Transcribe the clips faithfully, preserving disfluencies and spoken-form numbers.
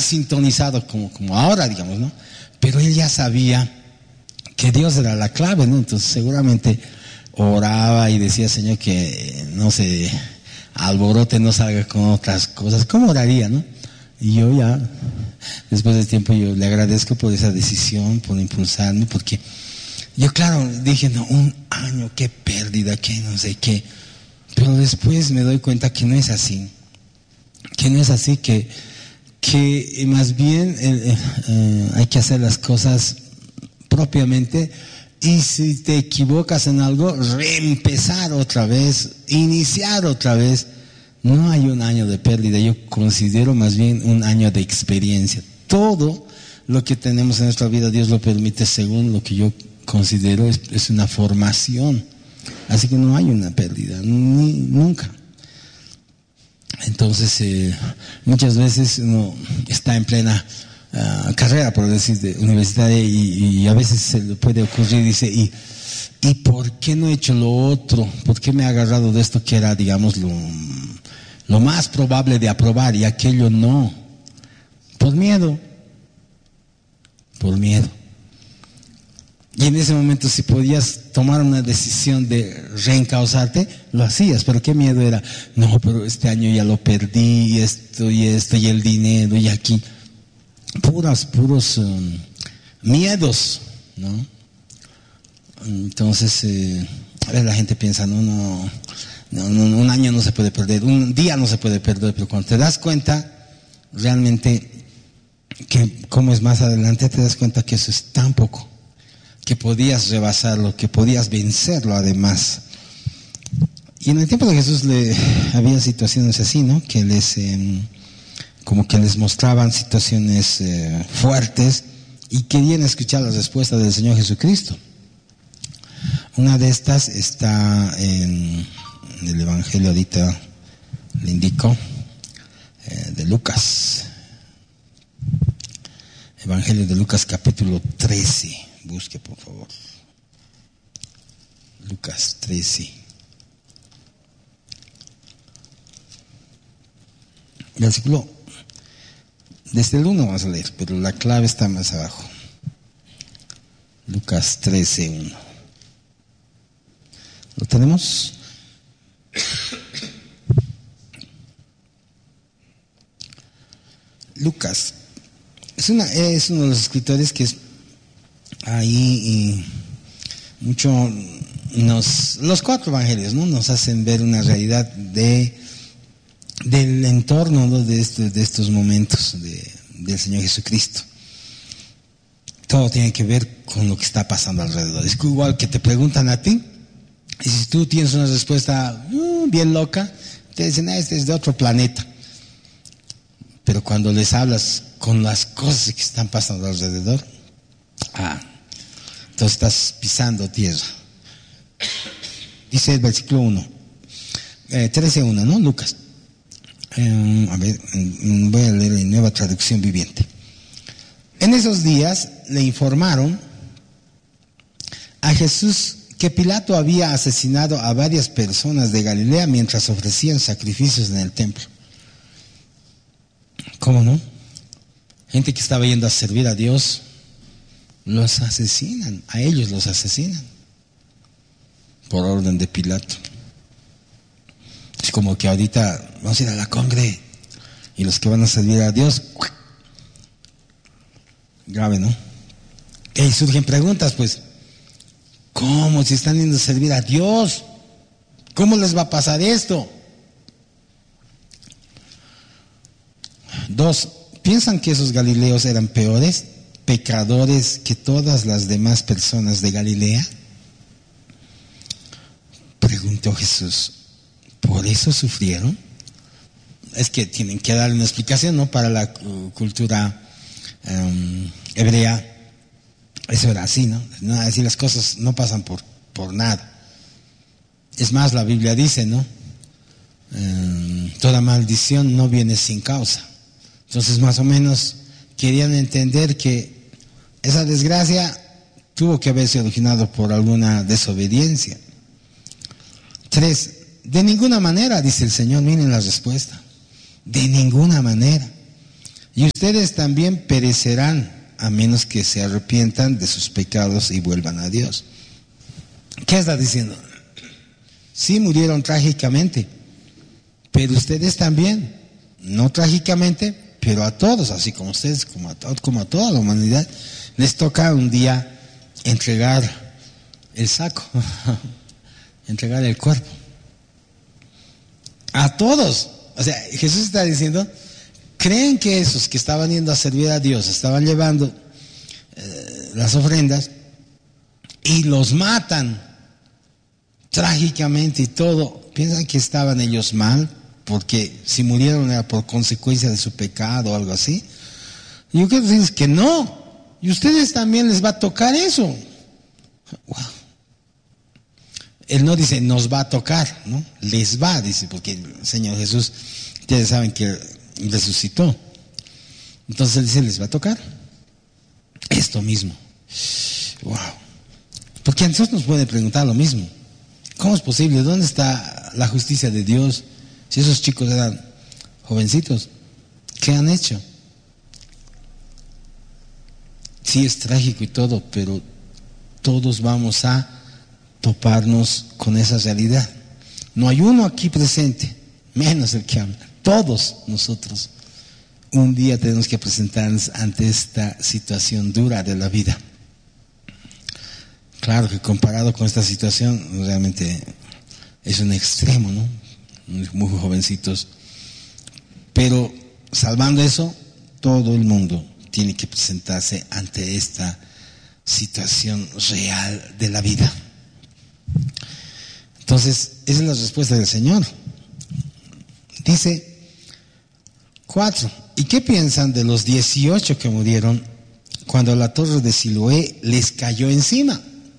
sintonizado como, como ahora, digamos, ¿no? Pero él ya sabía que Dios era la clave, ¿no? Entonces seguramente oraba y decía, Señor, que no se alborote, no salga con otras cosas. ¿Cómo oraría, no? Y yo ya, después del tiempo, yo le agradezco por esa decisión, por impulsarme, porque yo, claro, dije, no, un año, qué pérdida, qué no sé qué. Pero después me doy cuenta que no es así. Que no es así, que, que más bien eh, eh, hay que hacer las cosas propiamente, y si te equivocas en algo, reempezar otra vez, iniciar otra vez. No hay un año de pérdida, yo considero más bien un año de experiencia. Todo lo que tenemos en nuestra vida, Dios lo permite según lo que yo considero es, es una formación. Así que no hay una pérdida, ni, nunca. Entonces, eh, muchas veces uno está en plena uh, carrera, por decir, de universitaria, y, y a veces se le puede ocurrir, dice, y, ¿y por qué no he hecho lo otro? ¿Por qué me he agarrado de esto que era, digamos, lo, lo más probable de aprobar y aquello no? Por miedo. Por miedo. Y en ese momento, si podías tomar una decisión de reencauzarte, lo hacías. Pero qué miedo era, no, pero este año ya lo perdí, y esto y esto, y el dinero, y aquí. Puros, puros um, miedos, ¿no? Entonces, eh, a veces la gente piensa, no, no, no, no, un año no se puede perder, un día no se puede perder, pero cuando te das cuenta, realmente, que como es más adelante, te das cuenta que eso es tan poco, que podías rebasarlo, que podías vencerlo además. Y en el tiempo de Jesús le había situaciones así, ¿no? Que les, eh, como que les mostraban situaciones eh, fuertes y querían escuchar la respuesta del Señor Jesucristo. Una de estas está en el Evangelio, ahorita le indico, eh, de Lucas. Evangelio de Lucas, capítulo trece. Busque, por favor. Lucas trece. Versículo, desde el uno vamos a leer, pero la clave está más abajo. Lucas trece, uno. ¿Lo tenemos? Lucas es, una, es uno de los escritores que es ahí y mucho nos, los cuatro evangelios, ¿no? Nos hacen ver una realidad de del entorno, ¿no? de, este, de estos momentos de, del Señor Jesucristo. Todo tiene que ver con lo que está pasando alrededor. Es igual que te preguntan a ti, y si tú tienes una respuesta uh, bien loca, te dicen, ah, este es de otro planeta. Pero cuando les hablas con las cosas que están pasando alrededor, ah, entonces estás pisando tierra. Dice el versículo uno, eh, trece uno, ¿no? Lucas. Eh, a ver, voy a leer en Nueva Traducción Viviente. En esos días le informaron a Jesús que Pilato había asesinado a varias personas de Galilea mientras ofrecían sacrificios en el templo. ¿Cómo no? Gente que estaba yendo a servir a Dios, los asesinan, a ellos los asesinan por orden de Pilato. Es como que ahorita vamos a ir a la congre y los que van a servir a Dios, grave, ¿no? Y surgen preguntas, pues, ¿cómo? Si están yendo a servir a Dios, ¿cómo les va a pasar esto? Dos, ¿piensan que esos galileos eran peores, pecadores que todas las demás personas de Galilea? Preguntó Jesús. ¿Por eso sufrieron? Es que tienen que darle una explicación, ¿no? Para la uh, cultura um, hebrea, eso era así, ¿no? No, así las cosas no pasan por, por nada. Es más, la Biblia dice, ¿no? Um, toda maldición no viene sin causa. Entonces, más o menos, querían entender que esa desgracia tuvo que haberse originado por alguna desobediencia. Tres, de ninguna manera, dice el Señor, miren la respuesta. De ninguna manera. Y ustedes también perecerán a menos que se arrepientan de sus pecados y vuelvan a Dios. ¿Qué está diciendo? Sí, murieron trágicamente, pero ustedes también, no trágicamente, pero a todos, así como ustedes, como a, como a toda la humanidad, les toca un día entregar el saco, entregar el cuerpo. A todos. O sea, Jesús está diciendo, ¿creen que esos que estaban yendo a servir a Dios, estaban llevando eh, las ofrendas y los matan trágicamente y todo, piensan que estaban ellos mal? Porque si murieron era por consecuencia de su pecado o algo así. Y yo quiero decirles que no. Y ustedes también les va a tocar eso. Wow. Él no dice nos va a tocar, ¿no? Les va, dice, porque el Señor Jesús, ustedes saben que resucitó. Entonces él dice, les va a tocar esto mismo. Wow. Porque a nosotros nos pueden preguntar lo mismo. ¿Cómo es posible? ¿Dónde está la justicia de Dios? Si esos chicos eran jovencitos, ¿qué han hecho? Sí, es trágico y todo, pero todos vamos a toparnos con esa realidad. No hay uno aquí presente, menos el que habla. Todos nosotros un día tenemos que presentarnos ante esta situación dura de la vida. Claro que comparado con esta situación, realmente es un extremo, ¿no? Muy jovencitos. Pero salvando eso, todo el mundo tiene que presentarse ante esta situación real de la vida. Entonces, esa es la respuesta del Señor. Dice cuatro. ¿Y qué piensan de los dieciocho que murieron cuando la torre de Siloé les cayó encima?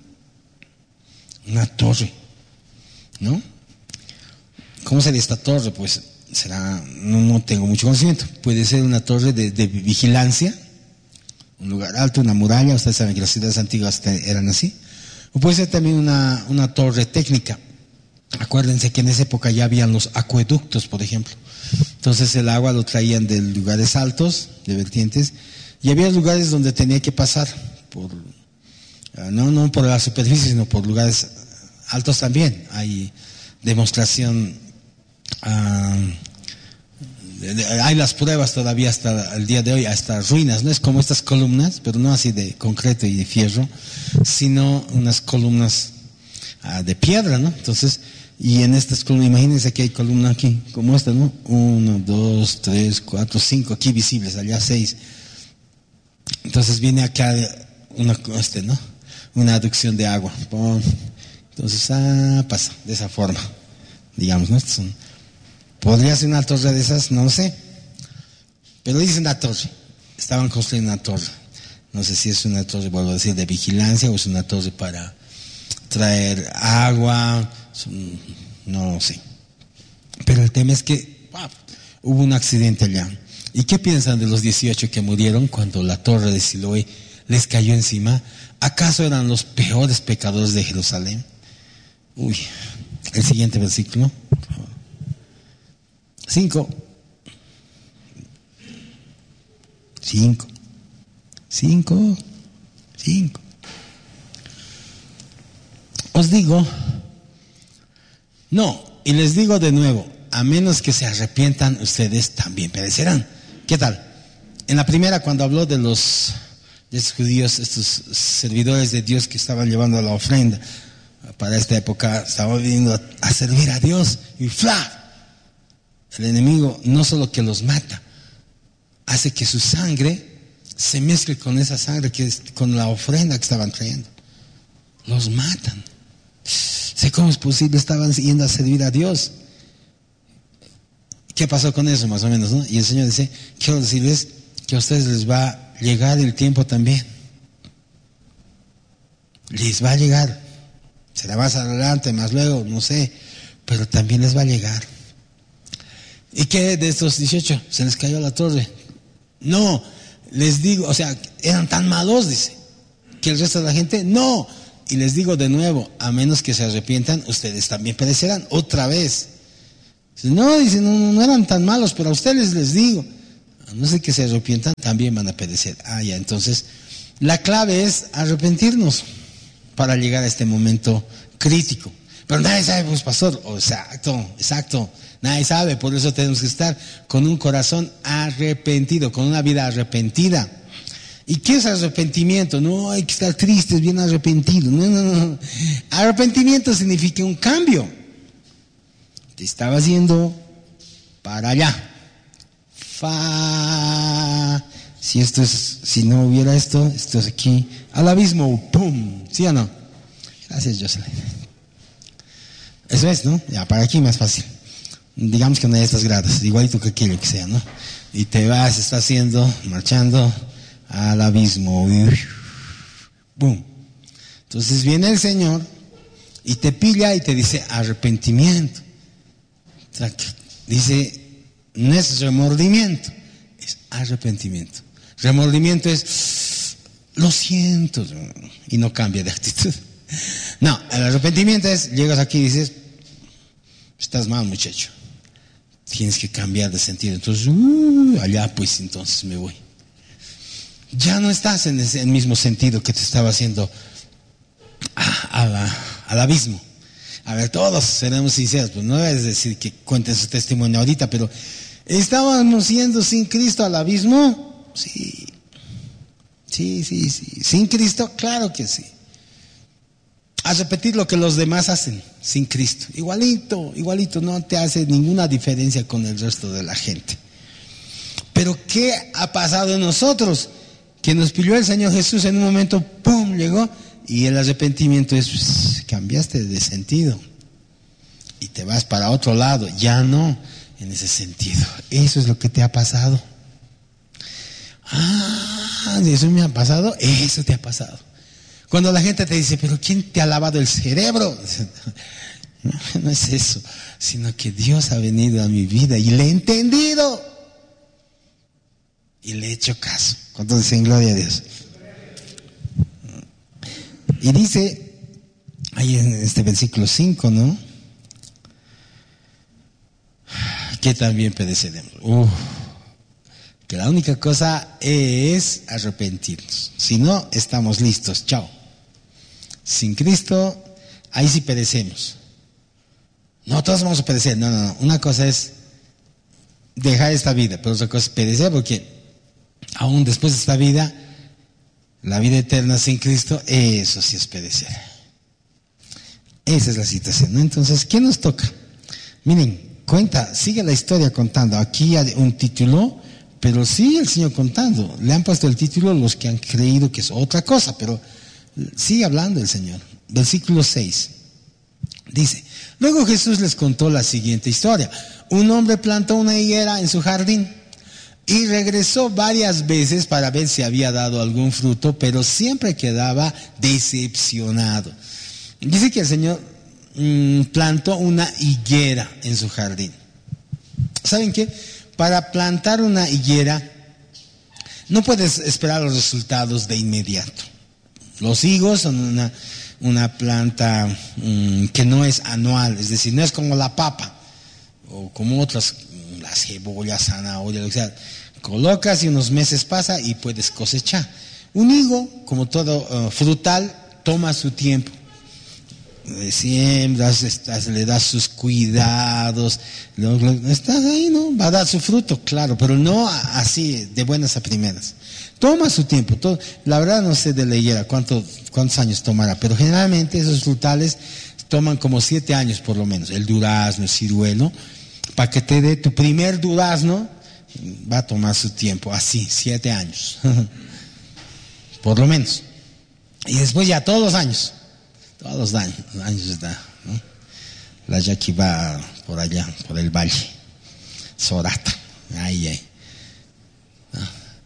Una torre, ¿no? ¿Cómo sería esta torre? Pues será, no, no tengo mucho conocimiento. Puede ser una torre de, de vigilancia, un lugar alto, una muralla. Ustedes saben que las ciudades antiguas eran así. O puede ser también una, una torre técnica. Acuérdense que en esa época ya habían los acueductos, por ejemplo. Entonces el agua lo traían de lugares altos, de vertientes, y había lugares donde tenía que pasar por, no, no por la superficie, sino por lugares altos también. Hay demostración, uh, de, de, hay las pruebas todavía hasta el día de hoy, hasta ruinas, no es como estas columnas, pero no así de concreto y de fierro, sino unas columnas uh, de piedra, ¿no? Entonces, y en estas columnas, imagínense que hay columna aquí, como esta, ¿no? Uno, dos, tres, cuatro, cinco, aquí visibles, allá seis. Entonces viene acá una, este, ¿no? Una aducción de agua. Entonces, ah, pasa de esa forma, digamos, ¿no? Son, ¿podría ser una torre de esas? No lo sé. Pero dicen una torre. Estaban construyendo una torre. No sé si es una torre, vuelvo a decir, de vigilancia o es una torre para traer agua. No lo sé. Pero el tema es que wow, hubo un accidente allá. ¿Y qué piensan de los dieciocho que murieron cuando la torre de Siloé les cayó encima? ¿Acaso eran los peores pecadores de Jerusalén? Uy, el siguiente versículo. Cinco. Cinco. Cinco. Cinco. Os digo, no, y les digo de nuevo, a menos que se arrepientan, ustedes también perecerán. ¿Qué tal? En la primera, cuando habló de los, de estos judíos, estos servidores de Dios que estaban llevando la ofrenda, para esta época estaban viniendo a, a servir a Dios, y ¡fla! El enemigo no solo que los mata, hace que su sangre se mezcle con esa sangre, que es, con la ofrenda que estaban trayendo. Los matan. Sé cómo es posible, estaban yendo a servir a Dios. ¿Qué pasó con eso más o menos, no? Y el Señor dice, quiero decirles que a ustedes les va a llegar el tiempo también. Les va a llegar. Será más adelante, más luego, no sé, pero también les va a llegar. ¿Y qué de estos dieciocho? ¿Se les cayó la torre? No, les digo, o sea, eran tan malos, dice, que el resto de la gente, no. Y les digo de nuevo, a menos que se arrepientan, ustedes también perecerán otra vez. No, dicen, no, no eran tan malos, pero a ustedes les digo. a no ser que se arrepientan, también van a perecer. Ah, ya, entonces, la clave es arrepentirnos para llegar a este momento crítico. Pero nadie sabe, pues, pastor. Oh, exacto, exacto. Nadie sabe, por eso tenemos que estar con un corazón arrepentido, con una vida arrepentida. ¿Y qué es arrepentimiento? No hay que estar tristes, bien arrepentidos. No, no, no. Arrepentimiento significa un cambio. Te estabas yendo para allá. Fa. Si esto es, si no hubiera esto, esto es aquí. Al abismo, ¡pum! ¿Sí o no? Gracias, Jocelyn. Eso es, ¿no? Ya, para aquí más fácil. Digamos que no hay estas gradas, igualito que aquello que sea, ¿no? Y te vas, estás haciendo, marchando al abismo. ¡Bum! Entonces viene el Señor y te pilla y te dice arrepentimiento. Dice, no es remordimiento, es arrepentimiento. Remordimiento es, lo siento, y no cambia de actitud. No, el arrepentimiento es, llegas aquí y dices, estás mal, muchacho. Tienes que cambiar de sentido. Entonces, uh, allá pues entonces me voy. Ya no estás en ese mismo sentido que te estaba haciendo a, a la, al abismo. A ver, todos seremos sinceros, pues no es decir que cuenten su testimonio ahorita, pero ¿estábamos yendo sin Cristo al abismo? Sí. Sí, sí, sí. ¿Sin Cristo? Claro que sí. A repetir lo que los demás hacen sin Cristo. Igualito, igualito, no te hace ninguna diferencia con el resto de la gente. Pero ¿qué ha pasado en nosotros? Que nos pilló el Señor Jesús en un momento, ¡pum!, llegó, y el arrepentimiento es, pues, cambiaste de sentido y te vas para otro lado, ya no en ese sentido. Eso es lo que te ha pasado. Ah, eso me ha pasado, eso te ha pasado. Cuando la gente te dice, pero ¿quién te ha lavado el cerebro? No, no es eso, sino que Dios ha venido a mi vida y le he entendido y le he hecho caso. ¿Cuántos dicen gloria a Dios? Y dice ahí en este versículo cinco, ¿no? Que también pereceremos. Uf. Que la única cosa es arrepentirnos. Si no, estamos listos. Chao. Sin Cristo, ahí sí perecemos. No, todos vamos a perecer. No, no, no. Una cosa es dejar esta vida, pero otra cosa es perecer, porque aún después de esta vida, la vida eterna sin Cristo, eso sí es perecer. Esa es la situación, ¿no? Entonces, ¿qué nos toca? Miren, cuenta, sigue la historia contando. Aquí hay un título, pero sigue el Señor contando. Le han puesto el título los que han creído que es otra cosa, pero sigue hablando el Señor. Versículo seis. Dice, luego Jesús les contó la siguiente historia. Un hombre plantó una higuera en su jardín y regresó varias veces para ver si había dado algún fruto, pero siempre quedaba decepcionado. Dice que el Señor mmm, plantó una higuera en su jardín. ¿Saben qué? Para plantar una higuera no puedes esperar los resultados de inmediato. Los higos son una, una planta mmm, que no es anual, es decir, no es como la papa o como otras, las cebollas, zanahorias, o sea, colocas y unos meses pasa y puedes cosechar. Un higo, como todo uh, frutal, toma su tiempo. Le siembras, estás, le das sus cuidados, lo, lo, estás ahí, ¿no? Va a dar su fruto, claro, pero no así, de buenas a primeras. Toma su tiempo. Todo, la verdad no sé de la higuera cuánto, cuántos años tomará, pero generalmente esos frutales toman como siete años por lo menos. El durazno, el ciruelo, para que te dé tu primer durazno, va a tomar su tiempo, así, siete años, por lo menos. Y después ya todos los años. Todos los años, años está, ¿no? La yaqui va por allá, por el valle, Sorata, ahí, ahí. ¿No?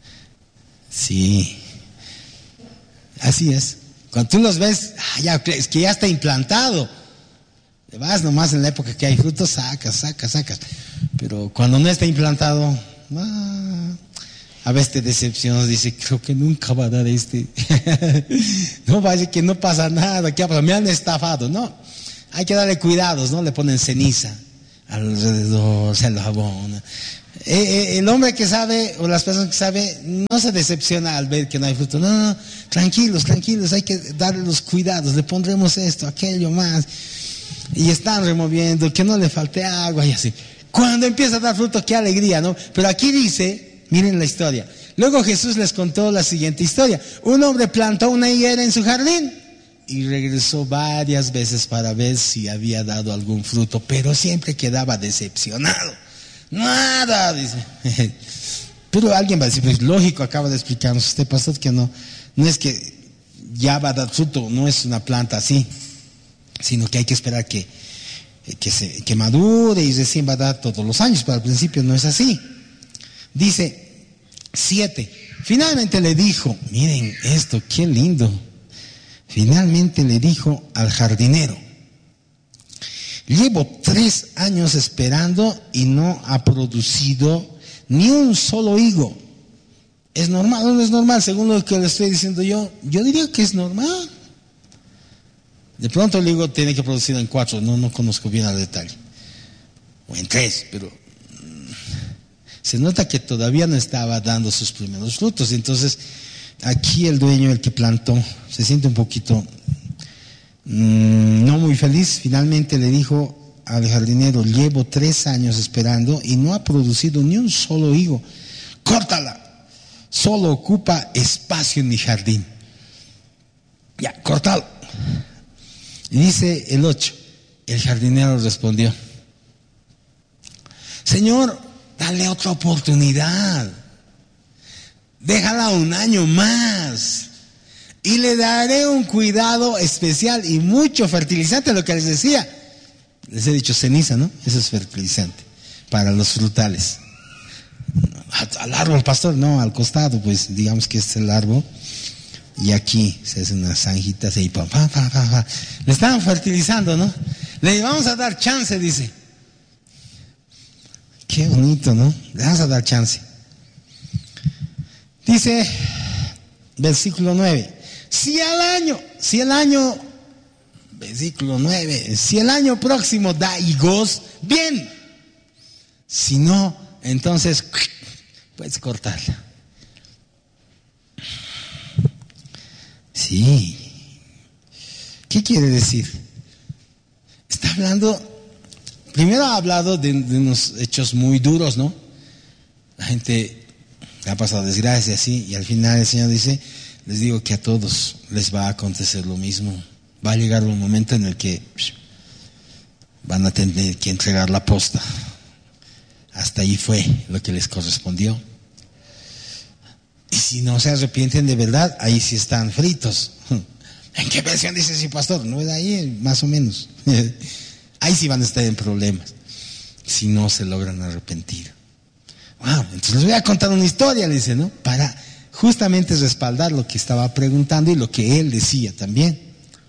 Sí, así es. Cuando tú los ves, ah, ya, es que ya está implantado. Te vas nomás en la época que hay frutos, sacas, sacas, sacas. Pero cuando no está implantado, ah, a veces te decepcionas, dice, creo que nunca va a dar este. No, va a decir que no pasa nada, ¿qué ha pasado? Me han estafado. No, hay que darle cuidados, ¿no? Le ponen ceniza. alrededor, se lo abona. Eh, eh, el hombre que sabe, o las personas que saben, no se decepciona al ver que no hay fruto. No, no, no, tranquilos, tranquilos, hay que darle los cuidados, le pondremos esto, aquello más. Y están removiendo, que no le falte agua y así. Cuando empieza a dar fruto, qué alegría, ¿no? Pero aquí dice, miren la historia. Luego Jesús les contó la siguiente historia. Un hombre plantó una higuera en su jardín y regresó varias veces para ver si había dado algún fruto, pero siempre quedaba decepcionado. Nada, dice. Pero alguien va a decir, pues lógico, acaba de explicarnos usted, pastor, que no, no es que ya va a dar fruto, no es una planta así, sino que hay que esperar que, que, se, que madure y recién va a dar todos los años, pero al principio no es así. Dice siete, finalmente le dijo, miren esto, qué lindo, finalmente le dijo al jardinero, llevo tres años esperando y no ha producido ni un solo higo. ¿Es normal o no es normal? Según lo que le estoy diciendo yo, yo diría que es normal. De pronto el higo tiene que producir en cuatro, no, no conozco bien al detalle. O en tres, pero mmm, se nota que todavía no estaba dando sus primeros frutos. Entonces, aquí el dueño, el que plantó, se siente un poquito mmm, no muy feliz. Finalmente le dijo al jardinero, llevo tres años esperando y no ha producido ni un solo higo. Córtala, solo ocupa espacio en mi jardín. Ya, córtalo. Y dice el ocho, el jardinero respondió, Señor, dale otra oportunidad, déjala un año más y le daré un cuidado especial y mucho fertilizante, lo que les decía, les he dicho ceniza, ¿no? Eso es fertilizante para los frutales. Al árbol, pastor, no, al costado, pues digamos que este es el árbol. Y aquí se hacen unas zanjitas y pa, pa, pa, pa, pa. Le estaban fertilizando, ¿no? Le vamos a dar chance, dice. Qué bonito, ¿no? Le vamos a dar chance. Dice, versículo nueve. Si al año, si el año, versículo nueve, si el año próximo da higos, bien. Si no, entonces puedes cortarla. Sí. ¿Qué quiere decir? Está hablando, primero ha hablado de, de unos hechos muy duros, ¿no? La gente le ha pasado desgracia así, y al final el Señor dice, les digo que a todos les va a acontecer lo mismo. Va a llegar un momento en el que van a tener que entregar la posta. Hasta ahí fue lo que les correspondió. Y si no se arrepienten de verdad, ahí sí están fritos. ¿En qué versión dice sí, pastor? No es ahí, más o menos. Ahí sí van a estar en problemas, si no se logran arrepentir. Wow, entonces les voy a contar una historia, le dice, ¿no? Para justamente respaldar lo que estaba preguntando y lo que él decía también.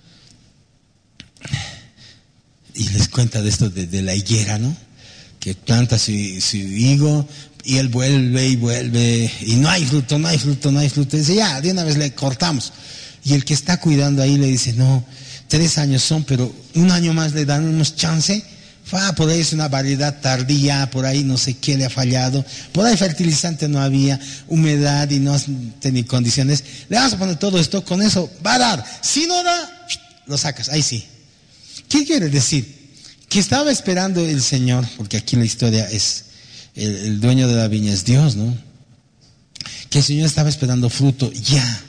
Y les cuenta de esto de, de la higuera, ¿no? Que planta su, su higo, y él vuelve y vuelve, y no hay fruto, no hay fruto, no hay fruto. Y dice, ya, de una vez le cortamos. Y el que está cuidando ahí le dice, no, tres años son, pero un año más le damos chance. Ah, por ahí es una variedad tardía, por ahí no sé qué le ha fallado, por ahí fertilizante no había, humedad y no tenía condiciones. Le vamos a poner todo esto, con eso va a dar. Si no da, lo sacas, ahí sí. ¿Qué quiere decir? Que estaba esperando el Señor, porque aquí la historia es, el, el dueño de la viña es Dios, ¿no? Que el Señor estaba esperando fruto ya.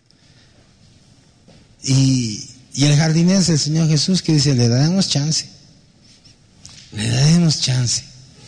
Y, y el jardinero es el Señor Jesús, que dice, le daremos chance. Le daremos chance.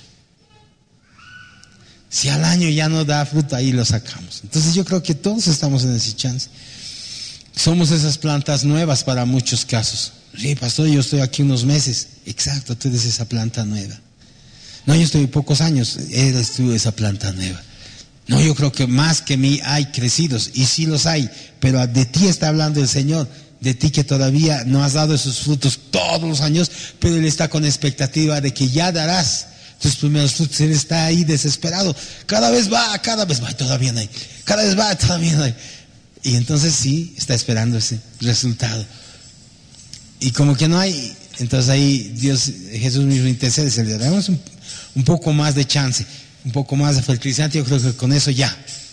Si al año ya no da fruto, ahí lo sacamos. Entonces yo creo que todos estamos en ese chance. Somos esas plantas nuevas para muchos casos. Sí, pastor, yo estoy aquí unos meses. Exacto, tú eres esa planta nueva. No, yo estoy pocos años. Eres tú esa planta nueva. No, yo creo que más que mí hay crecidos. Y sí los hay. Pero de ti está hablando el Señor. De ti que todavía no has dado esos frutos todos los años. Pero Él está con expectativa de que ya darás tus primeros frutos. Él está ahí desesperado. Cada vez va, cada vez va. Todavía no hay. Cada vez va, todavía no hay. Y entonces sí, está esperando ese resultado. Y como que no hay, Entonces ahí Dios, Jesús mismo intercede, se le damos un, un poco más de chance, un poco más de fertilizante. Yo creo que con eso ya.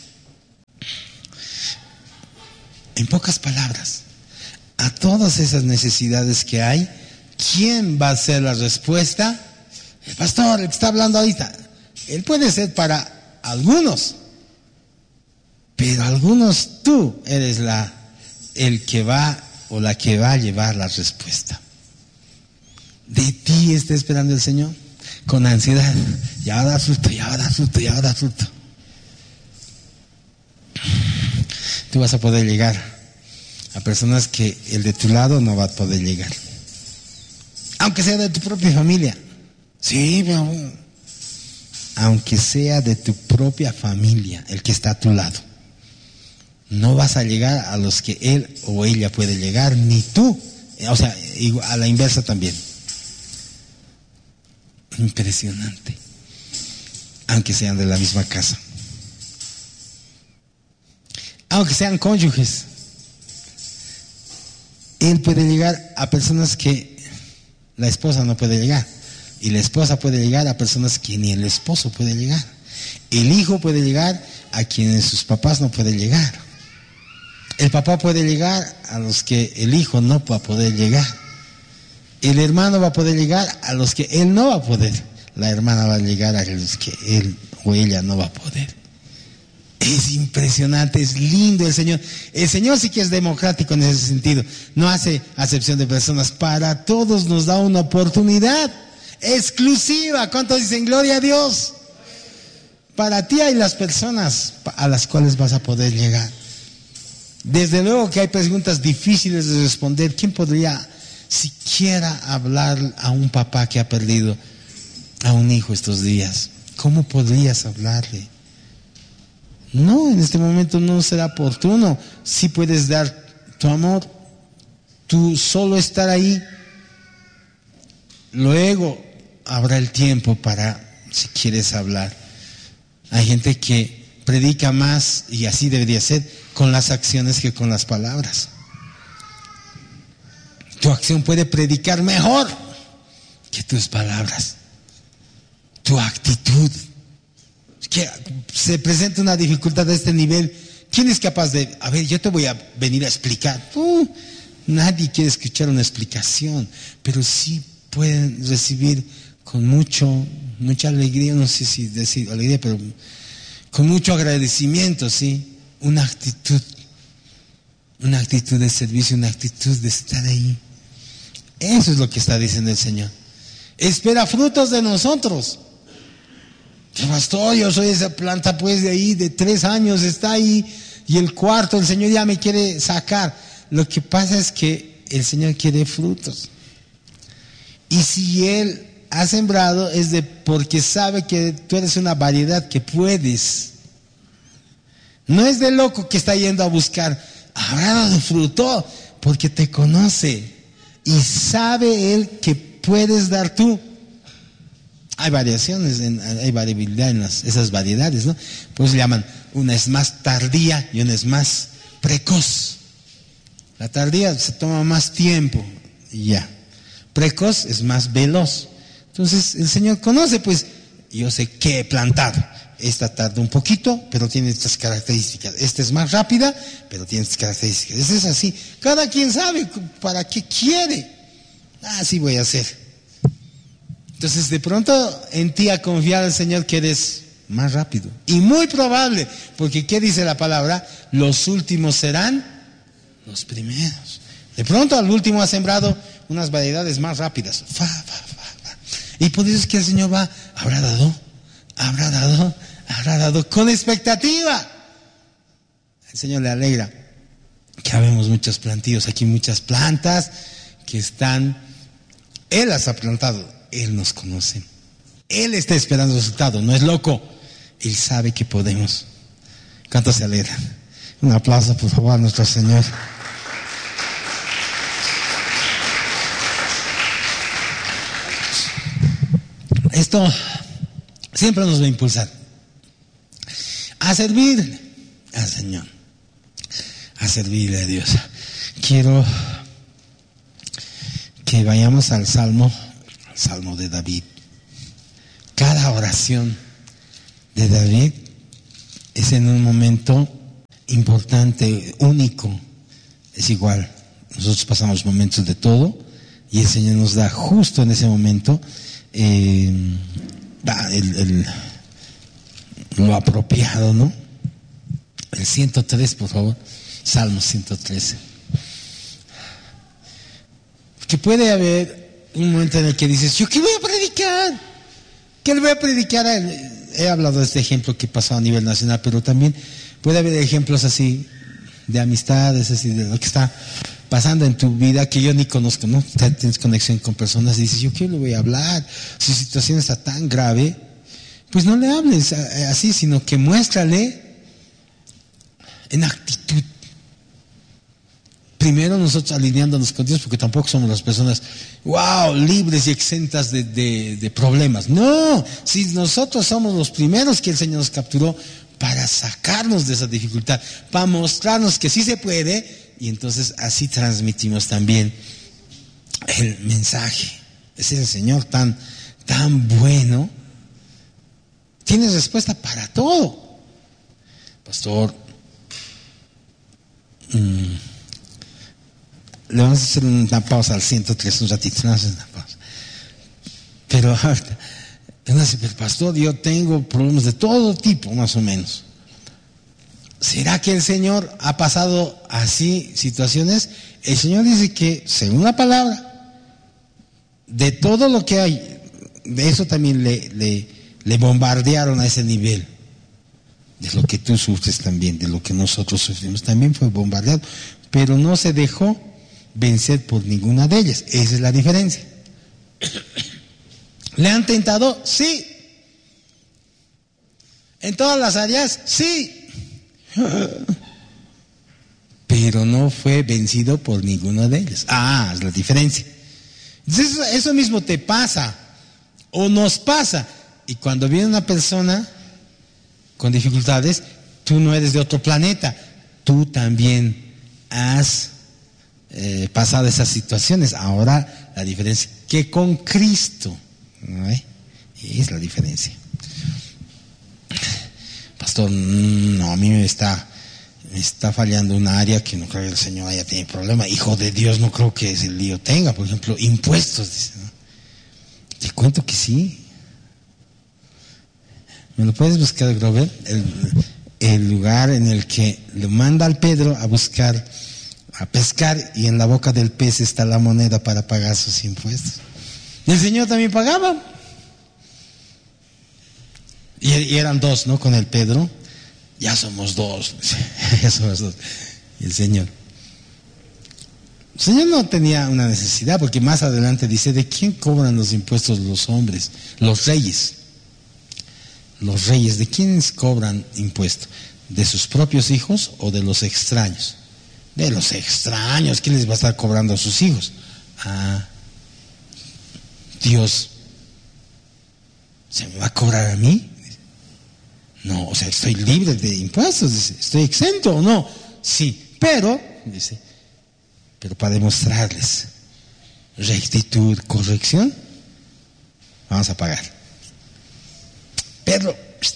En pocas palabras, a todas esas necesidades que hay, ¿quién va a ser la respuesta? El pastor, el que está hablando ahorita. Él puede ser para algunos, pero algunos tú eres la, el que va o la que va a llevar la respuesta. De ti está esperando el Señor con ansiedad. Ya va a dar fruto, ya va a dar fruto, ya va a dar fruto. Tú vas a poder llegar a personas que el de tu lado no va a poder llegar, aunque sea de tu propia familia. Sí, pero aunque sea de tu propia familia, el que está a tu lado, no vas a llegar a los que él o ella puede llegar, ni tú. O sea, a la inversa también. Impresionante. Aunque sean de la misma casa, aunque sean cónyuges, él puede llegar a personas que la esposa no puede llegar, y la esposa puede llegar a personas que ni el esposo puede llegar. El hijo puede llegar a quienes sus papás no pueden llegar. El papá puede llegar a los que el hijo no va a poder llegar. El hermano va a poder llegar a los que él no va a poder. La hermana va a llegar a los que él o ella no va a poder. Es impresionante, es lindo el Señor. El Señor sí que es democrático en ese sentido. No hace acepción de personas. Para todos nos da una oportunidad exclusiva. ¿Cuántos dicen gloria a Dios? Para ti hay las personas a las cuales vas a poder llegar. Desde luego que hay preguntas difíciles de responder. ¿Quién podría siquiera hablar a un papá que ha perdido a un hijo estos días? ¿Cómo podrías hablarle? No, en este momento no será oportuno. Sí puedes dar tu amor, tú solo estar ahí. Luego habrá el tiempo para, si quieres hablar. Hay gente que predica más, y así debería ser, con las acciones que con las palabras. Tu acción puede predicar mejor que tus palabras. Tu actitud. Que se presenta una dificultad de este nivel, ¿quién es capaz de, a ver, yo te voy a venir a explicar? Uh, nadie quiere escuchar una explicación, pero sí pueden recibir con mucho, mucha alegría, no sé si decir alegría, pero con mucho agradecimiento, sí, una actitud, una actitud de servicio, una actitud de estar ahí. Eso es lo que está diciendo el Señor. Espera frutos de nosotros. Pastor, yo soy esa planta pues de ahí, de tres años está ahí, y el cuarto el Señor ya me quiere sacar. Lo que pasa es que el Señor quiere frutos. Y si Él ha sembrado es de porque sabe que tú eres una variedad que puedes. No es de loco que está yendo a buscar, habrá dado fruto, porque te conoce y sabe Él que puedes dar tú. Hay variaciones, en, hay variabilidad en las, esas variedades, ¿no? Pues le llaman, una es más tardía y una es más precoz. La tardía se toma más tiempo y ya. Precoz es más veloz. Entonces el Señor conoce, pues, yo sé qué he plantado. Esta tarda un poquito, pero tiene estas características. Esta es más rápida, pero tiene estas características. Esta es así. Cada quien sabe para qué quiere. Así voy a hacer. Entonces de pronto en ti ha confiado el Señor que eres más rápido. Y muy probable, porque ¿qué dice la palabra? Los últimos serán los primeros. De pronto al último ha sembrado unas variedades más rápidas. Fa, fa, fa, fa. Y por eso es que el Señor va, habrá dado, habrá dado, habrá dado con expectativa. El Señor le alegra que habemos muchos plantíos, aquí muchas plantas que están, Él las ha plantado. Él nos conoce. Él está esperando el resultado. No es loco. Él sabe que podemos. ¿Cuántos se alegran? Un aplauso, por favor, a nuestro Señor. Esto siempre nos va a impulsar a servir al Señor, a servirle a Dios. Quiero que vayamos al Salmo, al Salmo de David. Cada oración de David es en un momento importante, único. Es igual, nosotros pasamos momentos de todo y el Señor nos da justo en ese momento eh, el, el, lo apropiado, ¿no? El ciento tres, por favor, Salmo ciento trece. Que puede haber un momento en el que dices, ¿yo qué voy a predicar? ¿Qué le voy a predicar a él? He hablado de este ejemplo que pasó a nivel nacional, pero también puede haber ejemplos así de amistades, así de lo que está pasando en tu vida que yo ni conozco, ¿no? Tienes conexión con personas y dices, ¿yo qué le voy a hablar? Si su situación está tan grave, pues no le hables así, sino que muéstrale en actitud. Primero nosotros alineándonos con Dios, porque tampoco somos las personas, wow, libres y exentas de, de, de problemas. No, si nosotros somos los primeros que el Señor nos capturó para sacarnos de esa dificultad, para mostrarnos que sí se puede, y entonces así transmitimos también el mensaje. Es el Señor tan, tan bueno. Tiene respuesta para todo. Pastor, mmm, le vamos a hacer una pausa al ciento tres un ratito, no haces una pausa. Pero ahorita, el pastor, yo tengo problemas de todo tipo, más o menos. ¿Será que el Señor ha pasado así situaciones? El Señor dice que, según la palabra, de todo lo que hay, de eso también le, le, le bombardearon a ese nivel. De lo que tú sufres también, de lo que nosotros sufrimos, también fue bombardeado. Pero no se dejó vencer por ninguna de ellas. Esa es la diferencia. ¿Le han tentado? Sí. ¿En todas las áreas? Sí. Pero no fue vencido por ninguna de ellas. Ah, es la diferencia. Entonces, eso, eso mismo te pasa o nos pasa. Y cuando viene una persona con dificultades, tú no eres de otro planeta. Tú también has Eh, pasado esas situaciones. Ahora la diferencia que con Cristo, ¿no? ¿Eh? Es la diferencia. Pastor, no, a mí me está me está fallando una área que no creo que el Señor haya tenido problema. Hijo de Dios, no creo que ese lío tenga. Por ejemplo, impuestos, dice, ¿no? Te cuento que sí. ¿Me lo puedes buscar, Grover? El, el lugar en el que le manda al Pedro a buscar, a pescar, y en la boca del pez está la moneda para pagar sus impuestos. Y el Señor también pagaba. Y, y eran dos, ¿no? Con el Pedro. Ya somos dos. Ya somos dos. Y el Señor. El Señor no tenía una necesidad, porque más adelante dice, ¿de quién cobran los impuestos los hombres? Los reyes. Los reyes, ¿de quiénes cobran impuestos? ¿De sus propios hijos o de los extraños? De los extraños. ¿Quién les va a estar cobrando a sus hijos? Ah, Dios. ¿Se me va a cobrar a mí? No, o sea, estoy libre de impuestos, dice. ¿Estoy exento o no? Sí, pero, dice, pero para demostrarles rectitud, corrección, vamos a pagar. Pedro,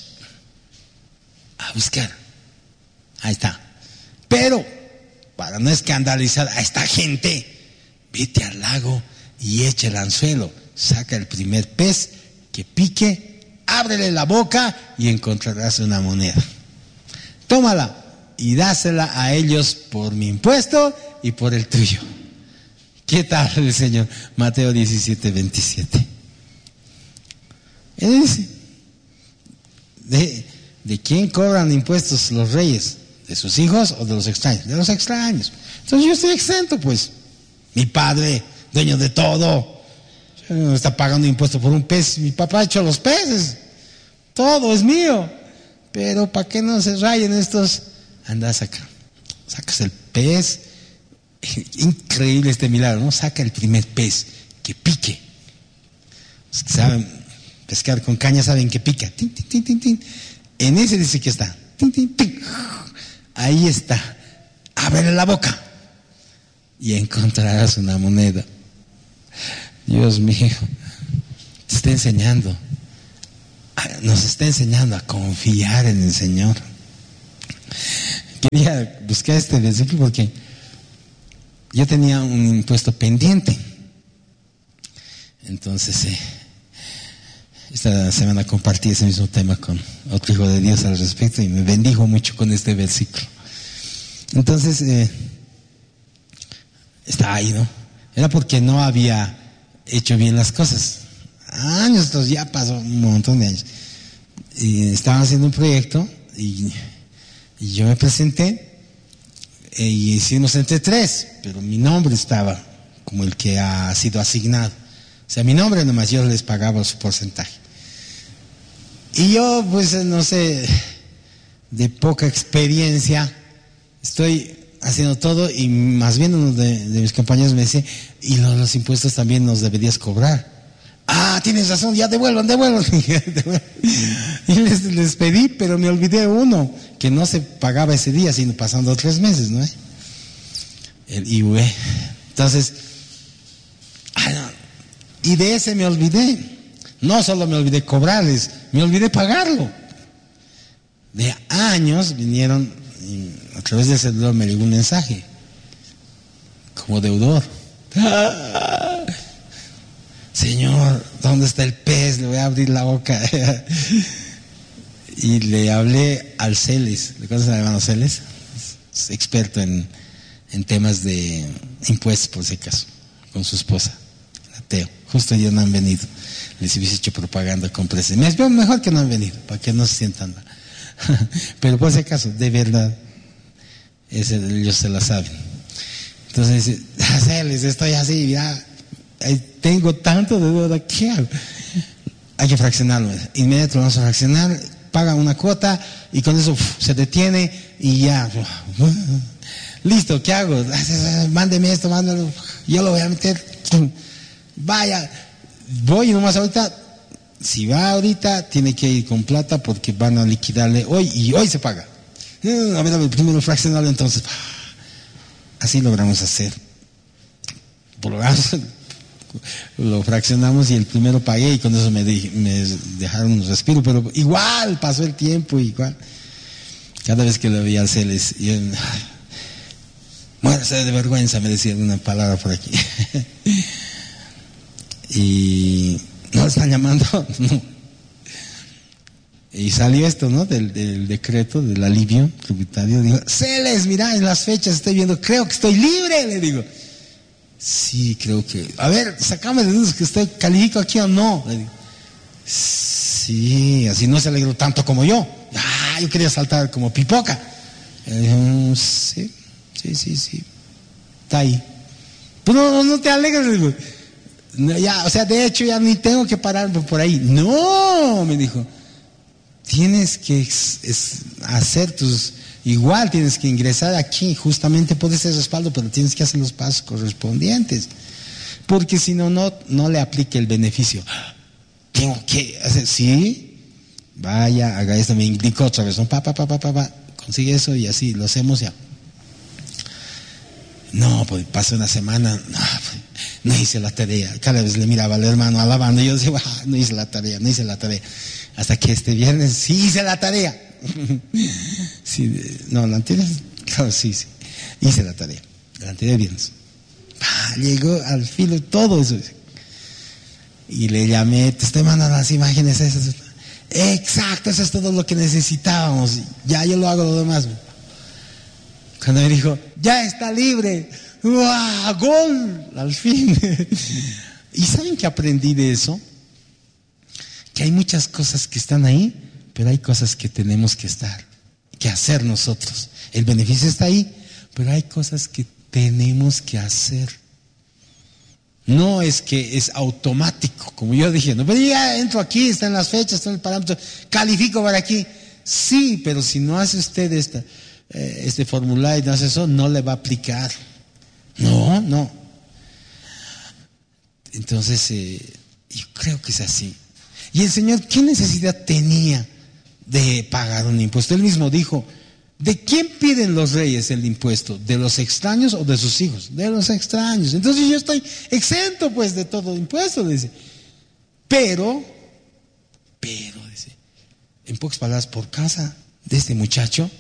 a buscar. Ahí está. Pero, para no escandalizar a esta gente, vete al lago y echa el anzuelo. Saca el primer pez que pique, ábrele la boca y encontrarás una moneda. Tómala y dásela a ellos por mi impuesto y por el tuyo. ¿Qué tal el Señor? Mateo diecisiete, veintisiete. Él dice, ¿de, ¿de quién cobran impuestos los reyes? ¿De sus hijos o de los extraños? De los extraños. Entonces yo estoy exento, pues. Mi padre, dueño de todo, no está pagando impuestos por un pez. Mi papá ha hecho los peces. Todo es mío. Pero para que no se rayen estos, anda a sacar. Sacas el pez. Increíble este milagro, ¿no? Saca el primer pez que pique. Los que saben pescar con caña saben que pica. Tin, tin, tin, tin, tin. En ese dice que está. Tin, tin, tin. Ahí está. Ábrele la boca y encontrarás una moneda. Dios mío, te está enseñando, nos está enseñando a confiar en el Señor. Quería buscar este versículo porque yo tenía un impuesto pendiente. Entonces, eh, esta semana compartí ese mismo tema con otro hijo de Dios al respecto y me bendijo mucho con este versículo. Entonces, eh, está ahí, ¿no? Era porque no había hecho bien las cosas. Años, estos ya pasó un montón de años. Y estaban haciendo un proyecto y, y yo me presenté e hicimos entre tres, pero mi nombre estaba como el que ha sido asignado. O sea, mi nombre nomás, yo les pagaba su porcentaje. Y yo, pues, no sé, de poca experiencia, estoy haciendo todo y más bien uno de, de mis compañeros me dice, y los, los impuestos también nos deberías cobrar. Ah, tienes razón, ya devuelvan, devuelvan. Y les, les pedí, pero me olvidé uno, que no se pagaba ese día, sino pasando tres meses, ¿no? El I V E. Entonces, ay, no. Y de ese me olvidé. No solo me olvidé cobrarles, me olvidé pagarlo. De años vinieron, y a través del celular me llegó un mensaje, como deudor. Señor, ¿dónde está el pez? Le voy a abrir la boca. Y le hablé al Celes. ¿Le conoces al hermano Celes? Es experto en, en temas de impuestos, por si acaso, con su esposa, ateo. Justo ellos no han venido. Les hubiese hecho propaganda con presentes. Mejor que no han venido, para que no se sientan mal. Pero por si acaso, de verdad, ese, ellos se la saben. Entonces dice, Celes, estoy así, ya. Tengo tanto de deuda, ¿qué hago? Hay que fraccionarlo. Inmediatamente lo vamos a fraccionar, paga una cuota y con eso uf, se detiene y ya. Listo, ¿qué hago? Mándeme esto, mándalo. Yo lo voy a meter. Vaya, voy nomás ahorita. Si va ahorita, tiene que ir con plata porque van a liquidarle hoy y hoy se paga. A ver, a ver, primero fraccionarlo entonces. Así logramos hacer. Por lo menos lo fraccionamos y el primero pagué y con eso me, de, me dejaron un respiro, pero igual pasó el tiempo, igual cada vez que lo veía al Celes yo, muérase de vergüenza, me decía una palabra por aquí. Y no están llamando, no. Y salió esto, ¿no? Del, del decreto del alivio tributario. Digo, Celes, mira, en las fechas estoy viendo, creo que estoy libre, le digo. Sí, creo que. A ver, sacame de dudas que usted califico aquí o no. Le digo, sí, así no se alegró tanto como yo. Ah, yo quería saltar como pipoca. Le digo, sí, sí, sí, sí. Está ahí. Pues no, no, no te alegres, le digo. No, ya, o sea, de hecho ya ni tengo que parar por ahí. No, me dijo. Tienes que es, es hacer tus. Igual tienes que ingresar aquí, justamente por ese respaldo, pero tienes que hacer los pasos correspondientes, porque si no, no, no le aplique el beneficio. Tengo que hacer, sí, vaya, haga esto, me indicó otra vez, ¿no? pa, pa, pa, pa, pa, pa, consigue eso y así, lo hacemos ya. No, pues pasó una semana, no, pues, no hice la tarea, cada vez le miraba al hermano alabando, y yo decía, ah, no hice la tarea, no hice la tarea, hasta que este viernes sí hice la tarea. Sí, no, la anterior, claro, sí, sí, hice la tarea, la anterior viernes. Ah, llegó al filo todo eso. Y le llamé, te estoy mandando las imágenes esas. Exacto, eso es todo lo que necesitábamos. Ya yo lo hago lo demás. Cuando me dijo, ya está libre. ¡Wow! ¡Gol! Al fin. ¿Y saben qué aprendí de eso? Que hay muchas cosas que están ahí, pero hay cosas que tenemos que estar, que hacer nosotros. El beneficio está ahí, pero hay cosas que tenemos que hacer. No es que es automático, como yo dije, no, pero ya entro aquí, están las fechas, están los parámetros, califico para aquí. Sí, pero si no hace usted esta, eh, este formulario y no hace eso, no le va a aplicar. No, no. Entonces, eh, yo creo que es así. Y el Señor, ¿qué necesidad tenía de pagar un impuesto? Él mismo dijo, ¿De quién piden los reyes el impuesto? ¿De los extraños o de sus hijos? De los extraños. Entonces yo estoy exento pues de todo impuesto, dice. Pero, pero, dice, en pocas palabras, por causa de este muchacho,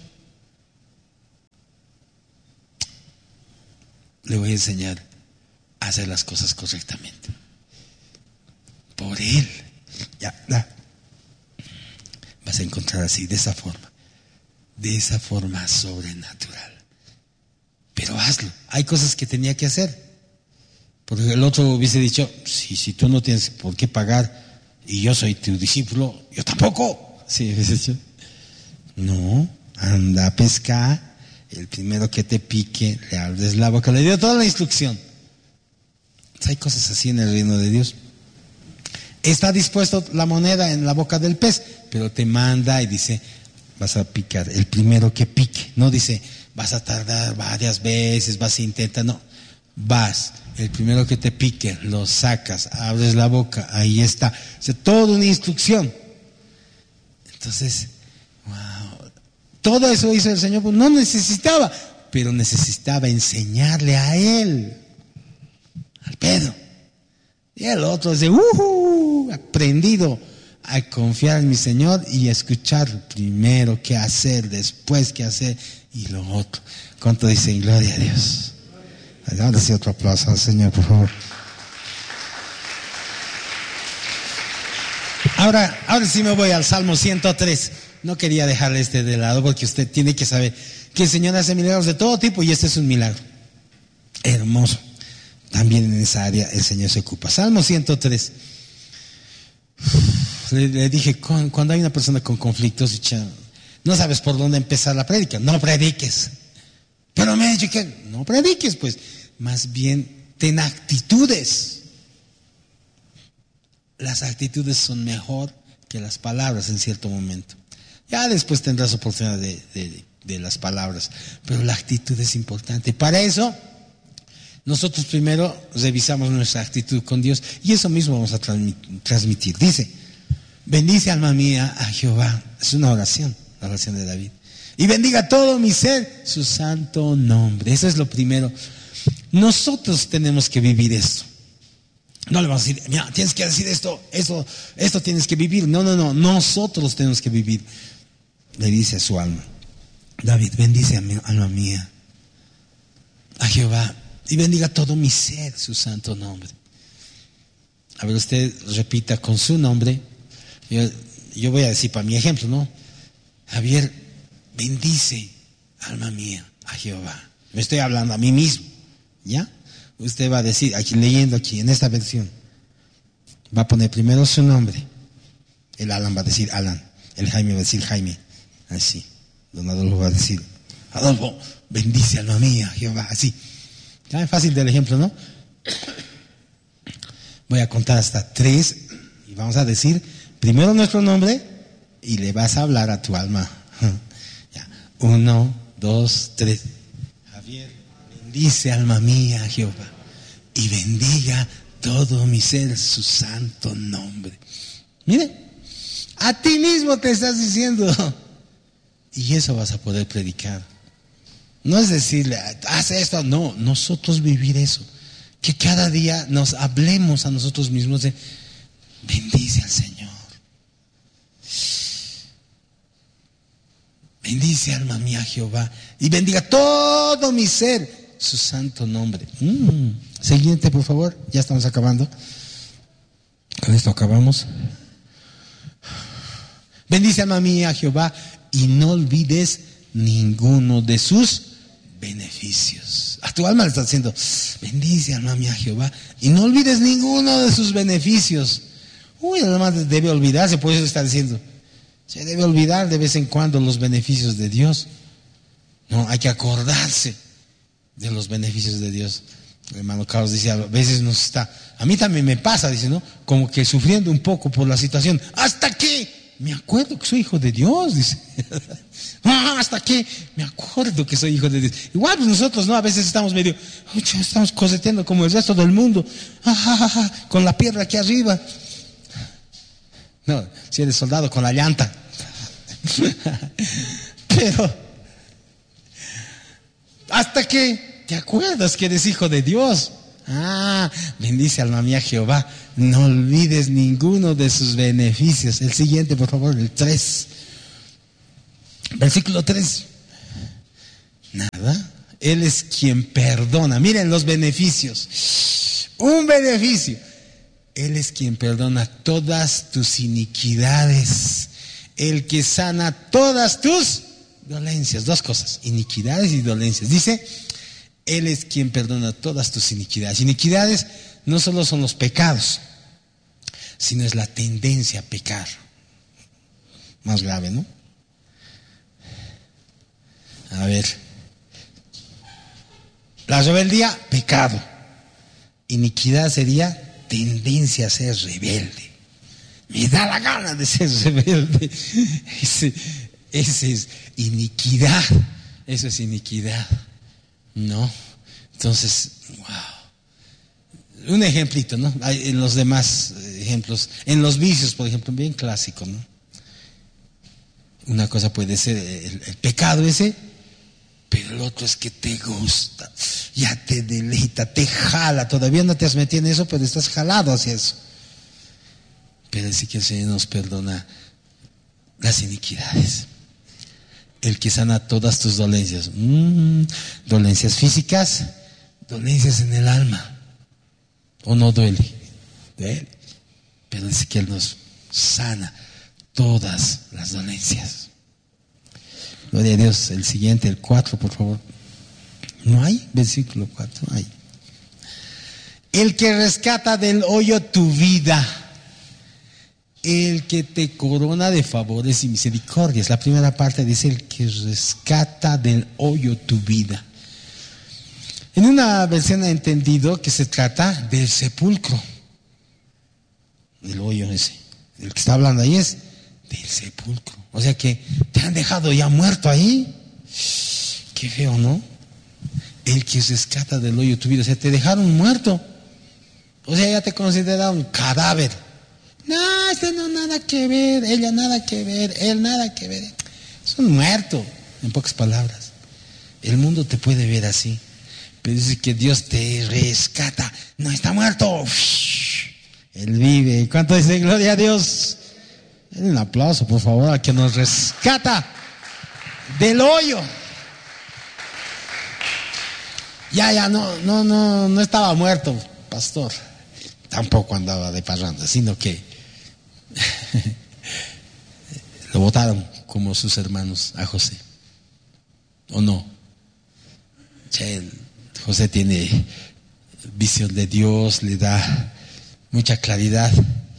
le voy a enseñar a hacer las cosas correctamente. Por él. Ya, ya. Vas a encontrar así, de esa forma. De esa forma sobrenatural. Pero hazlo. Hay cosas que tenía que hacer. Porque el otro hubiese dicho, si, si tú no tienes por qué pagar y yo soy tu discípulo, yo tampoco. Sí, hubiese dicho. No, anda a pescar. El primero que te pique, le abres la boca. Le dio toda la instrucción. Hay cosas así en el reino de Dios. Está dispuesto la moneda en la boca del pez, pero te manda y dice, vas a picar el primero que pique. No dice, vas a tardar varias veces, vas a intentar, no. Vas, el primero que te pique, lo sacas, abres la boca, ahí está. O sea, toda una instrucción. Entonces, wow. Todo eso hizo el Señor, pues no necesitaba, pero necesitaba enseñarle a él, al Pedro. Y el otro dice, uh, aprendido a confiar en mi Señor y a escuchar primero qué hacer, después qué hacer y lo otro. ¿Cuánto dicen gloria a Dios? Ahora sí otro aplauso al Señor, por favor. Ahora, ahora sí me voy al Salmo ciento tres. No quería dejarle este de lado porque usted tiene que saber que el Señor hace milagros de todo tipo y este es un milagro. Hermoso. También en esa área el Señor se ocupa. Salmo ciento tres. Le, le dije, cuando hay una persona con conflictos, no sabes por dónde empezar la prédica, no prediques. Pero me he dicho que no prediques, pues, más bien ten actitudes. Las actitudes son mejor que las palabras en cierto momento. Ya después tendrás oportunidad de, de, de las palabras, pero la actitud es importante. Para eso, nosotros primero revisamos nuestra actitud con Dios y eso mismo vamos a transmitir. Dice, bendice alma mía a Jehová. Es una oración, la oración de David. Y bendiga todo mi ser su santo nombre. Eso es lo primero. Nosotros tenemos que vivir esto. No le vamos a decir, mira, tienes que decir esto, esto, esto tienes que vivir. No, no, no, nosotros tenemos que vivir. Le dice a su alma, David, bendice a mi alma mía a Jehová y bendiga todo mi ser su santo nombre. A ver, usted repita con su nombre. Yo, yo voy a decir para mi ejemplo, ¿no? Javier, bendice alma mía a Jehová. Me estoy hablando a mí mismo, ¿ya? Usted va a decir, aquí leyendo aquí, en esta versión, va a poner primero su nombre. El Alan va a decir Alan. El Jaime va a decir Jaime. Así. Don Adolfo va a decir, Adolfo, bendice alma mía, Jehová. Así. Ya es fácil del ejemplo, ¿no? Voy a contar hasta tres y vamos a decir primero nuestro nombre y le vas a hablar a tu alma. Ya. Uno, dos, tres. Javier, bendice alma mía, Jehová, y bendiga todo mi ser su santo nombre. Mire, a ti mismo te estás diciendo, y eso vas a poder predicar. No es decirle, haz esto, no, nosotros vivir eso. Que cada día nos hablemos a nosotros mismos de, bendice al Señor. Bendice alma mía Jehová y bendiga todo mi ser su santo nombre. Mm. Siguiente, por favor, ya estamos acabando. Con esto acabamos. Bendice alma mía Jehová y no olvides ninguno de sus beneficios. A tu alma le está diciendo, bendice alma mía Jehová y no olvides ninguno de sus beneficios. Uy, además debe olvidarse, por eso está diciendo, se debe olvidar de vez en cuando los beneficios de Dios. No, hay que acordarse de los beneficios de Dios. El hermano Carlos dice, a veces nos está, a mí también me pasa, dice, ¿no? Como que sufriendo un poco por la situación, hasta que me acuerdo que soy hijo de Dios, dice. Ah, hasta que me acuerdo que soy hijo de Dios. Igual pues nosotros, ¿no? A veces estamos medio, estamos coseteando como el resto del mundo, ah, ah, ah, con la piedra aquí arriba. No, si eres soldado, con la llanta. Pero, Hasta que te acuerdas que eres hijo de Dios. Ah, bendice alma mía Jehová. No olvides ninguno de sus beneficios. El siguiente, por favor, el tres. Versículo tres. Nada. Él es quien perdona. Miren los beneficios. Un beneficio. Él es quien perdona todas tus iniquidades. El que sana todas tus dolencias. Dos cosas. Iniquidades y dolencias. Dice, Él es quien perdona todas tus iniquidades. Iniquidades no solo son los pecados, sino es la tendencia a pecar. Más grave, ¿no? A ver. La rebeldía, pecado. Iniquidad sería tendencia a ser rebelde. Me da la gana de ser rebelde. Ese, ese es iniquidad. Eso es iniquidad. ¿No? Entonces, wow. Un ejemplito, ¿no? Hay en los demás ejemplos. En los vicios, por ejemplo, bien clásico, ¿no? Una cosa puede ser el, el pecado ese, pero el otro es que te gusta, ya te deleita, te jala. Todavía no te has metido en eso, pero estás jalado hacia eso. Pero sí que el Señor nos perdona las iniquidades. El que sana todas tus dolencias. Mm, dolencias físicas, dolencias en el alma. ¿O no duele? Duele. Pero dice que Él nos sana todas las dolencias. Gloria a Dios. El siguiente, el cuatro, por favor. ¿No hay? Versículo cuatro. No hay. El que rescata del hoyo tu vida. El que te corona de favores y misericordias. La primera parte dice el que rescata del hoyo tu vida. En una versión he entendido que se trata del sepulcro. El hoyo ese. El que está hablando ahí es del sepulcro. O sea que te han dejado ya muerto ahí. Qué feo, ¿no? El que rescata del hoyo tu vida. O sea, te dejaron muerto. O sea, ya te consideran un cadáver. No, este no nada que ver, ella nada que ver, él nada que ver. Es un muerto, en pocas palabras. El mundo te puede ver así, pero dice que Dios te rescata. No está muerto. Él vive. ¿Cuánto dice gloria a Dios? Un aplauso, por favor, a que nos rescata del hoyo. Ya, ya, no, no, no, no estaba muerto, pastor. Tampoco andaba de parranda, sino que lo botaron como sus hermanos a José. ¿O no? Che, José tiene visión de Dios, le da mucha claridad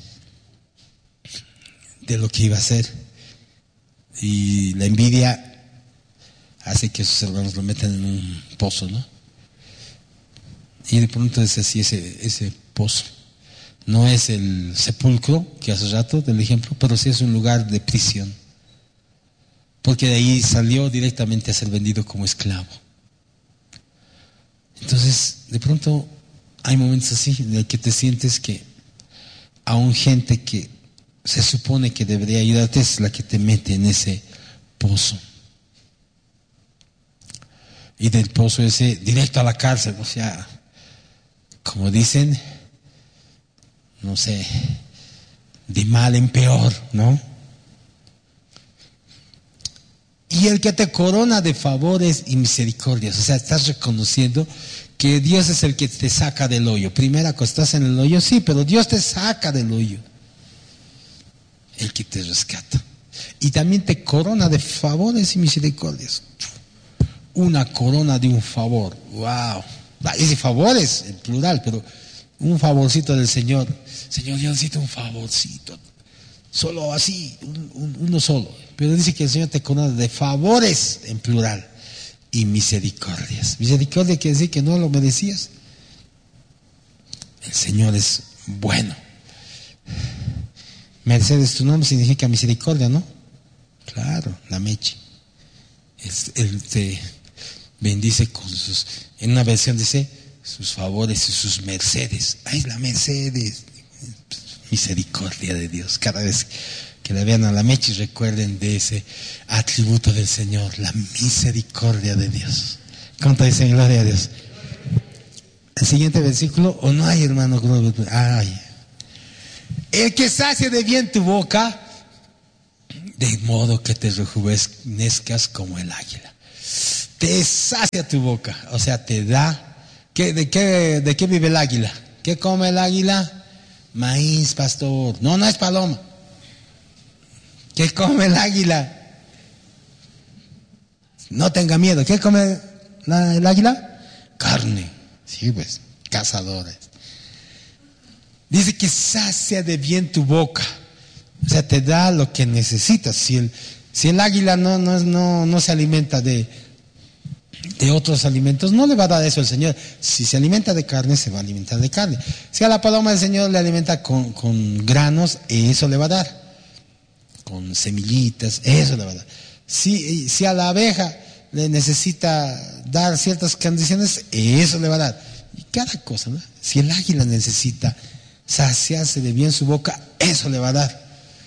de lo que iba a hacer. Y la envidia hace que sus hermanos lo metan en un pozo, ¿no? Y de pronto es así ese, ese pozo. No es el sepulcro que hace rato del ejemplo, pero sí es un lugar de prisión. Porque de ahí salió directamente a ser vendido como esclavo. Entonces, de pronto hay momentos así en el que te sientes que aún gente que se supone que debería ayudarte es la que te mete en ese pozo. Y del pozo ese directo a la cárcel, o sea, como dicen, no sé, de mal en peor, ¿no? Y el que te corona de favores y misericordias, o sea, estás reconociendo que Dios es el que te saca del hoyo. Primera cosa, estás en el hoyo, sí, pero Dios te saca del hoyo. El que te rescata. Y también te corona de favores y misericordias. Una corona de un favor. Wow. Ese favores, en plural, pero un favorcito del Señor. Señor, yo necesito un favorcito. Solo así, un, un, uno solo. Pero dice que el Señor te corona de favores, en plural, y misericordias. Misericordia quiere decir que no lo merecías. El Señor es bueno. Mercedes, tu nombre significa misericordia, ¿no? Claro, la meche. Él te bendice con sus, en una versión dice, sus favores y sus mercedes. Ay, la Mercedes. Misericordia de Dios. Cada vez que la vean a la meche, recuerden de ese atributo del Señor, la misericordia de Dios. ¿Cuánto dicen gloria a Dios? El siguiente versículo, o no hay, hermano. Ay. El que sacia de bien tu boca, de modo que te rejuvenezcas como el águila. Te sacia tu boca, o sea, te da. ¿Qué, de, qué, ¿De qué vive el águila? ¿Qué come el águila? Maíz, pastor. No, no es paloma. ¿Qué come el águila? No tenga miedo. ¿Qué come la, el águila? Carne. Sí, pues, cazadores. Dice que sacia de bien tu boca. O sea, te da lo que necesitas. Si el, si el águila no, no, no, no se alimenta de, de otros alimentos, no le va a dar eso el Señor. Si se alimenta de carne, se va a alimentar de carne. Si a la paloma el Señor le alimenta con, con granos, eso le va a dar. Con semillitas, eso le va a dar. Si, si a la abeja le necesita dar ciertas condiciones, eso le va a dar. Y cada cosa, ¿no? Si el águila necesita saciarse de bien su boca, eso le va a dar.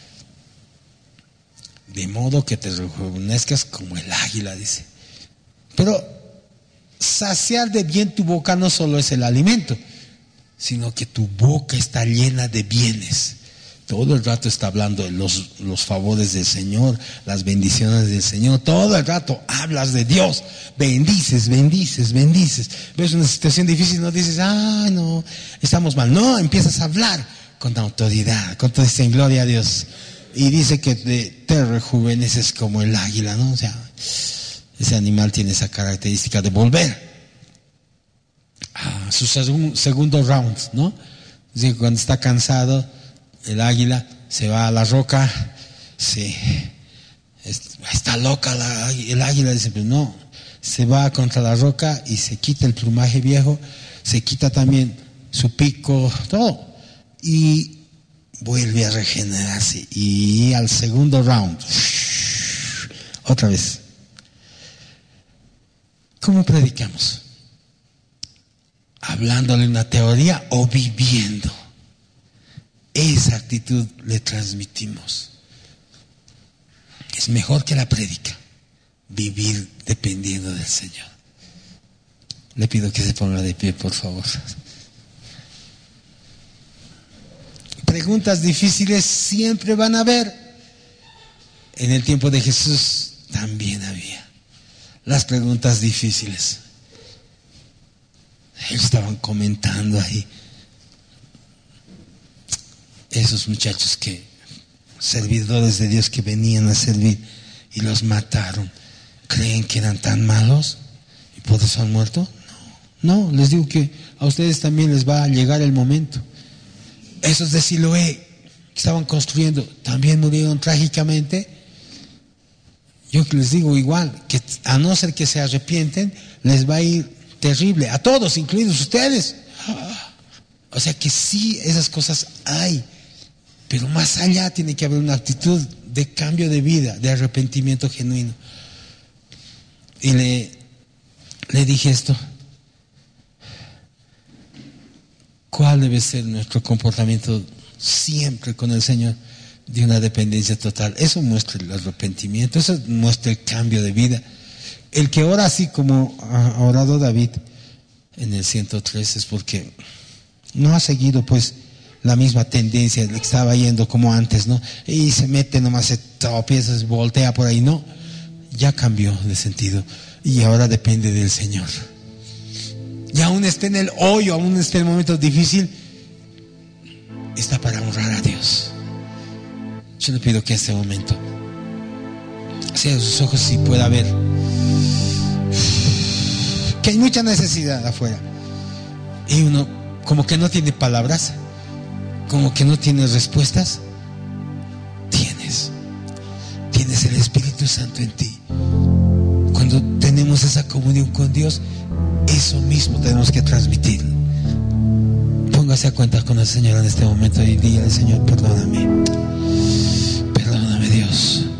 De modo que te rejuvenezcas como el águila, dice. Pero saciar de bien tu boca no solo es el alimento, sino que tu boca está llena de bienes. Todo el rato está hablando de los, los favores del Señor, las bendiciones del Señor. Todo el rato hablas de Dios. Bendices, bendices, bendices. Ves una situación difícil, no dices, ah, no, estamos mal. No, empiezas a hablar con autoridad, con todo en gloria a Dios. Y dice que te, te rejuveneces como el águila, ¿no? O sea, ese animal tiene esa característica de volver a su segun, segundo round, ¿no? Dice que cuando está cansado, el águila se va a la roca, se, está loca la, el águila, dice, pero no, se va contra la roca y se quita el plumaje viejo, se quita también su pico, todo, y vuelve a regenerarse. Y al segundo round, otra vez. ¿Cómo predicamos? ¿Hablándole una teoría o viviendo? Esa actitud le transmitimos. Es mejor que la prédica, vivir dependiendo del Señor. Le pido que se ponga de pie, por favor. Preguntas difíciles siempre van a haber. En el tiempo de Jesús también había las preguntas difíciles. Ellos estaban comentando ahí. Esos muchachos que, servidores de Dios que venían a servir y los mataron, ¿creen que eran tan malos y por eso han muerto? No, no, les digo que a ustedes también les va a llegar el momento. Esos de Siloé que estaban construyendo también murieron trágicamente. Yo les digo igual, que a no ser que se arrepienten, les va a ir terrible, a todos, incluidos ustedes. O sea que sí, esas cosas hay. Pero más allá tiene que haber una actitud de cambio de vida, de arrepentimiento genuino. Y le, le dije esto. ¿Cuál debe ser nuestro comportamiento siempre con el Señor? De una dependencia total. Eso muestra el arrepentimiento, eso muestra el cambio de vida. El que ora así como ha orado David en el ciento tres es porque no ha seguido pues la misma tendencia que estaba yendo como antes, ¿no? Y se mete nomás, se tropieza, se voltea por ahí, no. Ya cambió de sentido y ahora depende del Señor. Y aún esté en el hoyo, aún esté en el momento difícil, está para honrar a Dios. Yo le pido que en este momento cierre sus ojos y pueda ver que hay mucha necesidad afuera y uno como que no tiene palabras, como que no tiene respuestas. Tienes tienes el Espíritu Santo en ti. Cuando tenemos esa comunión con Dios, eso mismo tenemos que transmitir. Póngase a cuenta con el Señor en este momento y dígale: Señor, perdóname, perdóname, Dios.